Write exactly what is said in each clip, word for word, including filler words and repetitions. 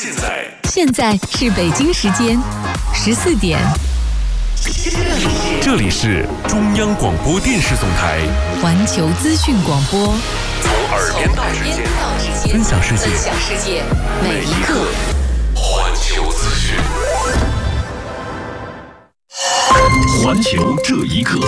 现在现在是北京时间十四点。 这里是中央广播电视总台环球资讯广播， 从耳边到指尖，分享世界，每一刻环球资讯。环球这一刻。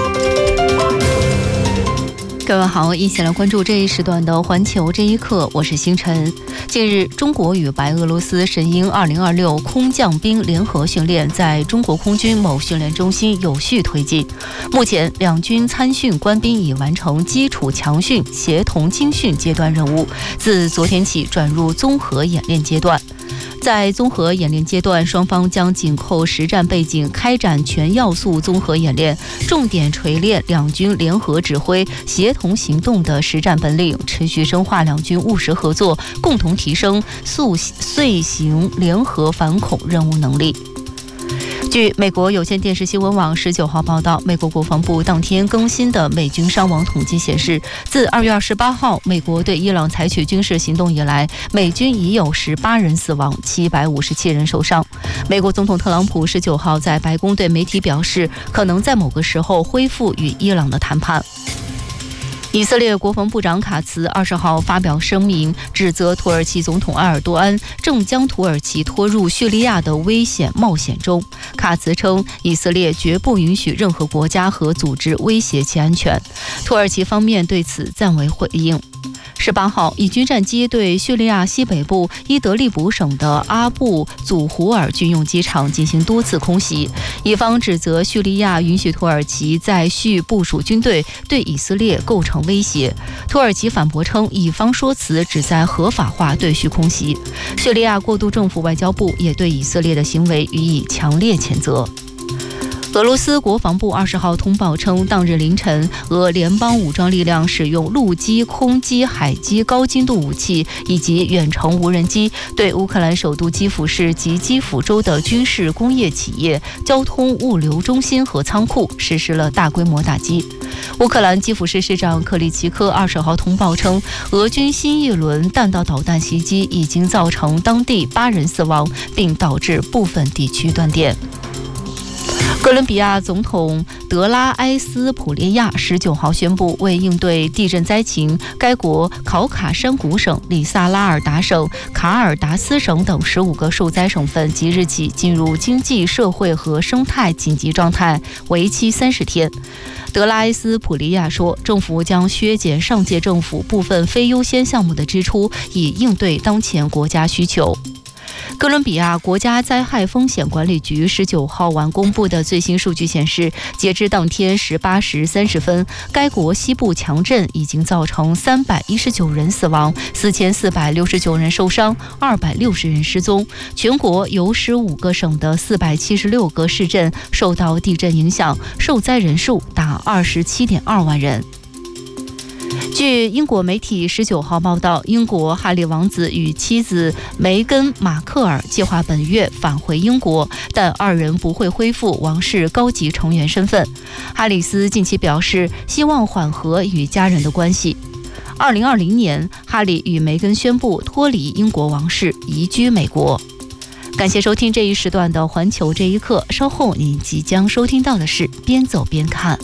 各位好，一起来关注这一时段的环球这一刻，我是星辰。近日，中国与白俄罗斯神鹰二零二六空降兵联合训练在中国空军某训练中心有序推进。目前，两军参训官兵已完成基础强训、协同精训阶段任务，自昨天起转入综合演练阶段。在综合演练阶段，双方将紧扣实战背景，开展全要素综合演练，重点锤炼两军联合指挥、协同行动的实战本领，持续深化两军务实合作，共同提升速遂行联合反恐任务能力。据美国有线电视新闻网十九号报道，美国国防部当天更新的美军伤亡统计显示，自二月二十八号美国对伊朗采取军事行动以来，美军已有十八人死亡，七百五十七人受伤。美国总统特朗普十九号在白宫对媒体表示，可能在某个时候恢复与伊朗的谈判。以色列国防部长卡茨二十号发表声明，指责土耳其总统埃尔多安正将土耳其拖入叙利亚的危险冒险中。卡茨称，以色列绝不允许任何国家和组织威胁其安全。土耳其方面对此暂未回应。十八号，以军战机对叙利亚西北部伊德利卜省的阿布祖胡尔军用机场进行多次空袭，以方指责叙利亚允许土耳其在叙部署军队，对以色列构成威胁。土耳其反驳称，以方说辞旨在合法化对叙空袭。叙利亚过渡政府外交部也对以色列的行为予以强烈谴责。俄罗斯国防部二十号通报称，当日凌晨，俄联邦武装力量使用陆基、空基、海基高精度武器以及远程无人机，对乌克兰首都基辅市及基辅州的军事工业企业、交通物流中心和仓库实施了大规模打击。乌克兰基辅市市长克里奇科二十号通报称，俄军新一轮弹道导弹袭击已经造成当地八人死亡，并导致部分地区断电。哥伦比亚总统德拉埃斯普列亚十九号宣布，为应对地震灾情，该国考卡山谷省、里萨拉尔达省、卡尔达斯省等十五个受灾省份即日起进入经济社会和生态紧急状态，为期三十天。德拉埃斯普利亚说，政府将削减上届政府部分非优先项目的支出，以应对当前国家需求。哥伦比亚国家灾害风险管理局十九号晚公布的最新数据显示，截至当天十八时三十分，该国西部强震已经造成三百一十九人死亡，四千四百六十九人受伤，二百六十人失踪。全国有十五个省的四百七十六个市镇受到地震影响，受灾人数达二十七点二万人。据英国媒体十九号报道，英国哈利王子与妻子梅根·马克尔计划本月返回英国，但二人不会恢复王室高级成员身份。哈里斯近期表示，希望缓和与家人的关系。二零二零年，哈里与梅根宣布脱离英国王室，移居美国。感谢收听这一时段的环球这一刻，稍后您即将收听到的是边走边看。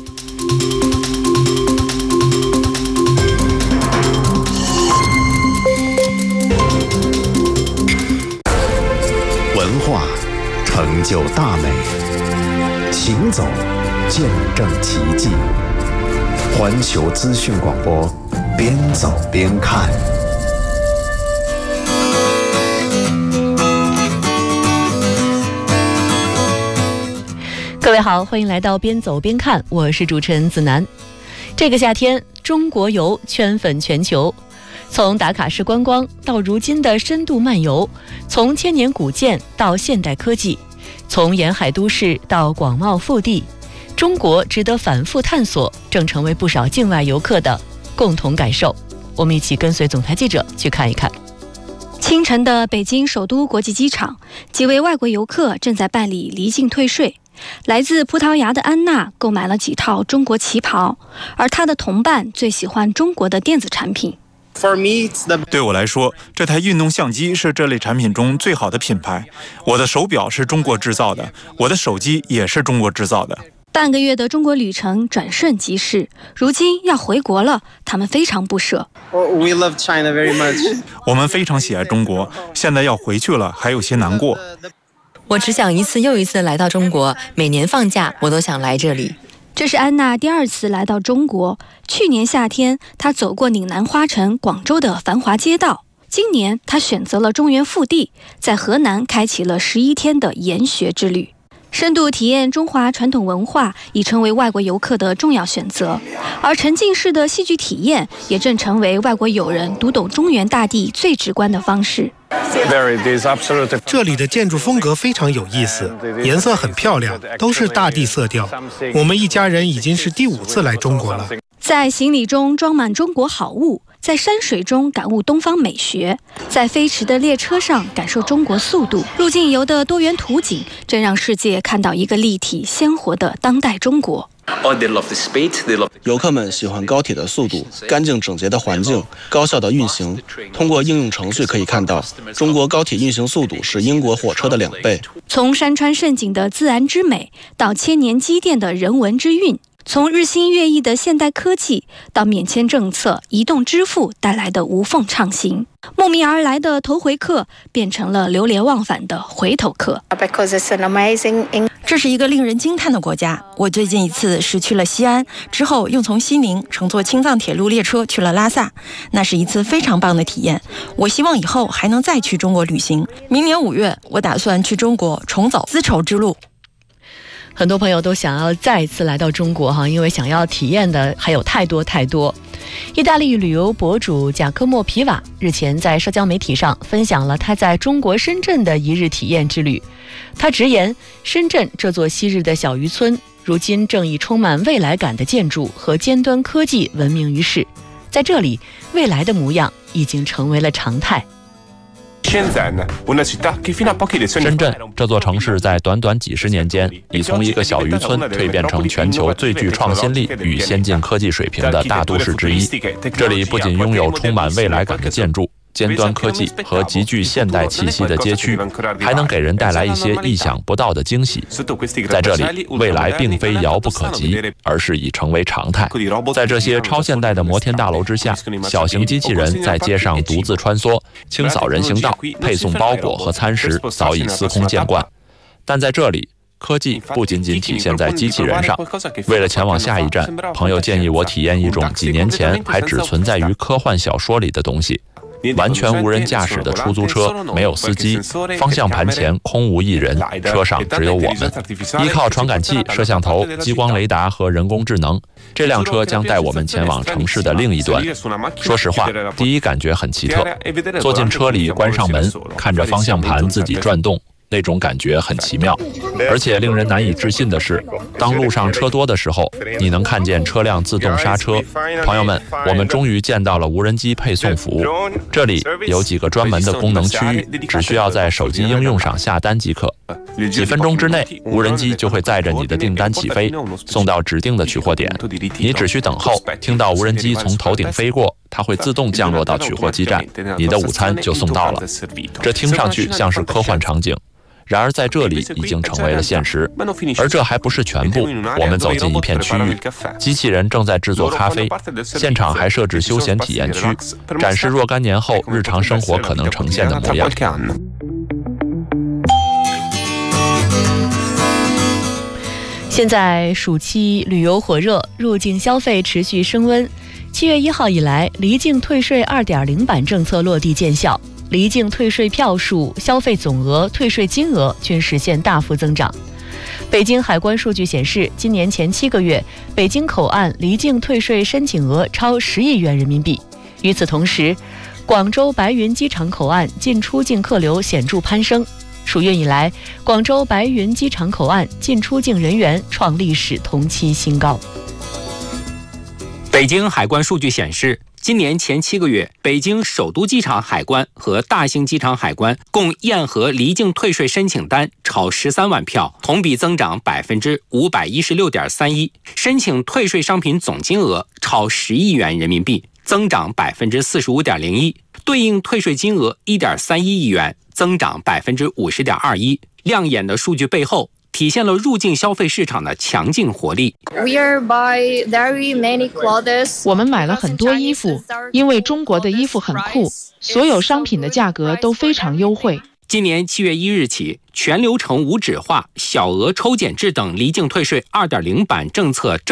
文化成就大美，行走见证奇迹。环球资讯广播，边走边看。 各位好，欢迎来到边走边看，我是主持人子楠。这个夏天，中国游圈粉全球。从打卡式观光到如今的深度漫游，从千年古建到现代科技，从沿海都市到广袤腹地，中国值得反复探索，正成为不少境外游客的共同感受。我们一起跟随总台记者去看一看。 清晨的北京首都国际机场，几位外国游客正在办理离境退税。来自葡萄牙的安娜购买了几套中国旗袍，而她的同伴最喜欢中国的电子产品。 对我来说，这台运动相机是这类产品中最好的品牌。我的手表是中国制造的，我的手机也是中国制造的。 半个月的中国旅程转瞬即逝，如今要回国了，他们非常不舍。 We love China very much. 我们非常喜爱中国，现在要回去了，还有些难过。 我只想一次又一次来到中国，每年放假我都想来这里。 这是安娜第二次来到中国。去年夏天，她走过岭南花城广州的繁华街道。今年，她选择了中原腹地，在河南开启了十一天的研学之旅。深度体验中华传统文化已成为外国游客的重要选择，而沉浸式的戏剧体验也正成为外国友人读懂中原大地最直观的方式。 这里的建筑风格非常有意思，颜色很漂亮，都是大地色调。我们一家人已经是第五次来中国了。 在行李中装满中国好物，在山水中感悟东方美学，在飞驰的列车上感受中国速度。入境游的多元图景，正让世界看到一个立体鲜活的当代中国。 游客们喜欢高铁的速度、干净整洁的环境、高效的运行。通过应用程序可以看到，中国高铁运行速度是英国火车的两倍。 从山川胜景的自然之美，到千年积淀的人文之韵。从日新月异的现代科技到免签政策、移动支付带来的无缝畅行，慕名而来的头回客变成了流连忘返的回头客。 这是一个令人惊叹的国家。我最近一次是去了西安，之后又从西宁乘坐青藏铁路列车去了拉萨，那是一次非常棒的体验。我希望以后还能再去中国旅行。明年五月，我打算去中国重走丝绸之路。 很多朋友都想要再次来到中国哈，因为想要体验的还有太多太多。意大利旅游博主贾科莫皮瓦日前在社交媒体上分享了他在中国深圳的一日体验之旅。他直言，深圳这座昔日的小渔村，如今正以充满未来感的建筑和尖端科技闻名于世。在这里，未来的模样已经成为了常态。 深圳这座城市在短短几十年间，已从一个小渔村蜕变成全球最具创新力与先进科技水平的大都市之一。这里不仅拥有充满未来感的建筑、尖端科技和极具现代气息的街区，还能给人带来一些意想不到的惊喜。在这里，未来并非遥不可及，而是已成为常态。在这些超现代的摩天大楼之下，小型机器人在街上独自穿梭，清扫人行道，配送包裹和餐食，早已司空见惯。但在这里，科技不仅仅体现在机器人上。为了前往下一站，朋友建议我体验一种几年前还只存在于科幻小说里的东西。完全无人驾驶的出租车，没有司机，方向盘前空无一人，车上只有我们。依靠传感器、摄像头、激光雷达和人工智能，这辆车将带我们前往城市的另一端。说实话，第一感觉很奇特。坐进车里，关上门，看着方向盘自己转动，那种感觉很奇妙。而且令人难以置信的是，当路上车多的时候，你能看见车辆自动刹车。朋友们，我们终于见到了无人机配送服务。这里有几个专门的功能区域，只需要在手机应用上下单即可。几分钟之内，无人机就会载着你的订单起飞，送到指定的取货点。你只需等候，听到无人机从头顶飞过，它会自动降落到取货基站，你的午餐就送到了。这听上去像是科幻场景，然而在这里已经成为了现实。而这还不是全部，我们走进一片区域，机器人正在制作咖啡，现场还设置休闲体验区，展示若干年后日常生活可能呈现的模样。 现在暑期旅游火热，入境消费持续升温。七月一号以来，离境退税 二点零 版政策落地见效，离境退税票数、消费总额、退税金额均实现大幅增长。北京海关数据显示，今年前七个月，北京口岸离境退税申请额超十亿元人民币。与此同时，广州白云机场口岸进出境客流显著攀升。暑运以来，广州白云机场口岸进出境人员创历史同期新高。 北京海关数据显示，今年前七个月，北京首都机场海关和大兴机场海关共验核离境退税申请单超十三万票，同比增长百分之五百一十六点三一，申请退税商品总金额超十亿元人民币， 增长百分之四十五点零一，对应退税金额一点三一亿元，增长百分之五十点二一。亮眼的数据背后，体现了入境消费市场的强劲活力。 我们买了很多衣服，因为中国的衣服很酷，所有商品的价格都非常优惠。 今年七月一日起，全流程无纸化、小额抽检制等离境退税 二点零 版政策